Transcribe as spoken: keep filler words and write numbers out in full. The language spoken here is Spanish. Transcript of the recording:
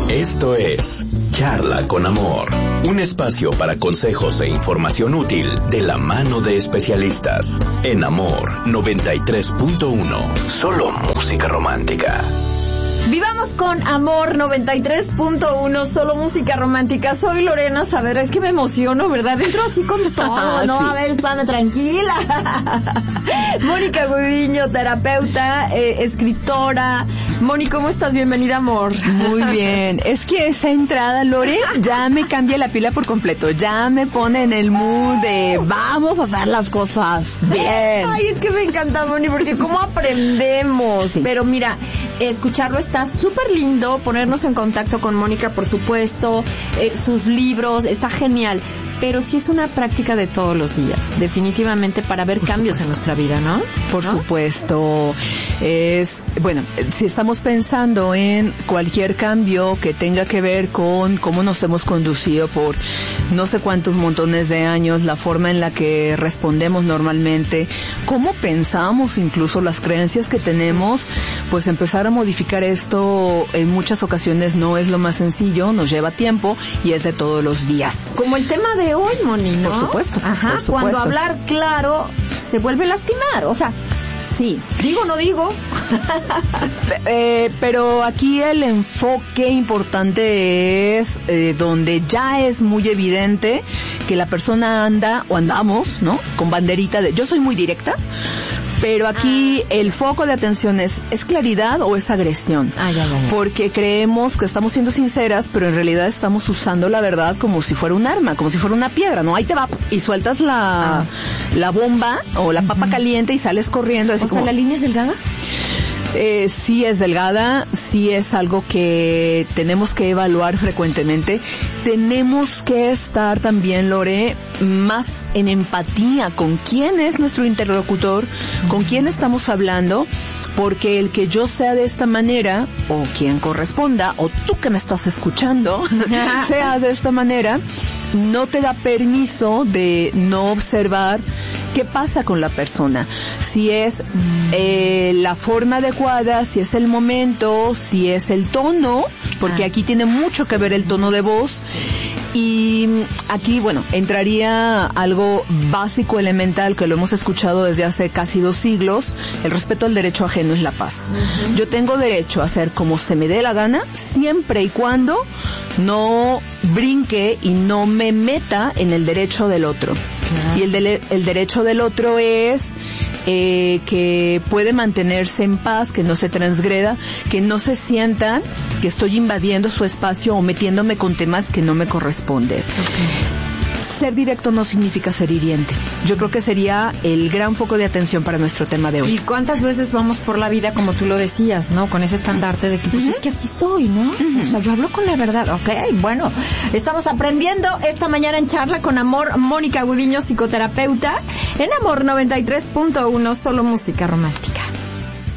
Esto es Charla con Amor, un espacio para consejos e información útil de la mano de especialistas. En Amor noventa y tres punto uno, solo música romántica. Vivamos con Amor noventa y tres punto uno, solo música romántica. Soy Lorena Saavedra. Es que me emociono, ¿verdad? Entro así con todo, ¿no? Sí. A ver, espérame, tranquila. Mónica Gudiño, terapeuta, eh, escritora. Moni, ¿cómo estás? Bienvenida, amor. Muy bien. Es que esa entrada, Lore, ya me cambia la pila por completo. Ya me pone en el mood de vamos a hacer las cosas bien. Ay, es que me encanta, Moni, porque cómo aprendemos. Sí. Pero mira, escucharlo está súper lindo, ponernos en contacto con Mónica, por supuesto, eh, sus libros, está genial, pero sí es una práctica de todos los días, definitivamente, para ver por cambios supuesto. En nuestra vida, ¿no? Por ¿no? supuesto. Es, bueno, si estamos pensando en cualquier cambio que tenga que ver con cómo nos hemos conducido por no sé cuántos montones de años, la forma en la que respondemos normalmente, cómo pensamos, incluso las creencias que tenemos, pues empezar a modificar esto en muchas ocasiones no es lo más sencillo, nos lleva tiempo y es de todos los días. Como el tema de hoy, Moni, ¿no? Por supuesto. Ajá, por supuesto. Cuando hablar claro se vuelve lastimar, o sea, sí. Digo, no digo. eh, pero aquí el enfoque importante es eh, donde ya es muy evidente que la persona anda o andamos, ¿no? Con banderita de yo soy muy directa. Pero aquí ah. el foco de atención es, ¿es claridad o es agresión? Ah, ya, ya, ya. Porque creemos que estamos siendo sinceras, pero en realidad estamos usando la verdad como si fuera un arma, como si fuera una piedra, ¿no? Ahí te va, y sueltas la, ah. la bomba o la papa uh-huh. caliente y sales corriendo. Así o como, sea, ¿la línea es delgada? Eh, sí es delgada, sí es algo que tenemos que evaluar frecuentemente. Tenemos que estar también, Lore, más en empatía con quién es nuestro interlocutor, con quién estamos hablando, porque el que yo sea de esta manera, o quien corresponda, o tú que me estás escuchando, sea de esta manera, no te da permiso de no observar qué pasa con la persona. Si es eh, la forma adecuada, si es el momento, si es el tono, porque aquí tiene mucho que ver el tono de voz. Y aquí, bueno, entraría algo básico, elemental, que lo hemos escuchado desde hace casi dos siglos. El respeto al derecho ajeno es la paz. Uh-huh. Yo tengo derecho a hacer como se me dé la gana, siempre y cuando no brinque y no me meta en el derecho del otro. Uh-huh. Y el, de, el derecho del otro es eh, que puede mantenerse en paz, que no se transgreda, que no se sienta que estoy invadiendo su espacio o metiéndome con temas que no me corresponden. Okay. Ser directo no significa ser hiriente. Yo creo que sería el gran foco de atención para nuestro tema de hoy. ¿Y cuántas veces vamos por la vida, como tú lo decías, ¿no? Con ese estandarte de que, pues, uh-huh. es que así soy, ¿no? Uh-huh. O sea, yo hablo con la verdad. Ok, bueno, estamos aprendiendo esta mañana en Charla con Amor. Mónica Gudiño, psicoterapeuta, en Amor noventa y tres punto uno, solo música romántica.